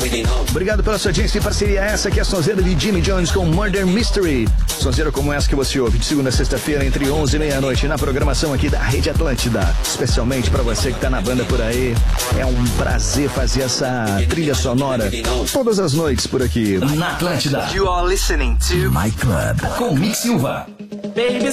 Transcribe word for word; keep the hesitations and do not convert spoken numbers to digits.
Obrigado pela sua audiência e parceria. Essa aqui é a sonzeira de Jimmy Jones com Murder Mystery. Sonzeira como essa que você ouve de segunda a sexta-feira entre onze e meia-noite na programação aqui da Rede Atlântida. Especialmente pra você que tá na banda por aí. É um prazer fazer essa trilha sonora todas as noites por aqui. Na Atlântida. You are listening to My Club com Mick Silva. Baby